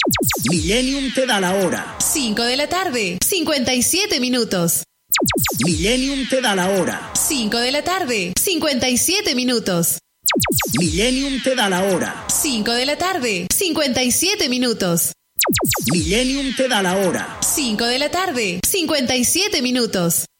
Millennium te da la hora. 5 de la tarde, 57 minutos. Millennium te da la hora. 5 de la tarde, 57 minutos. Millennium te da la hora. 5 de la tarde, 57 minutos. Millennium te da la hora. 5 de la tarde, 57 minutos.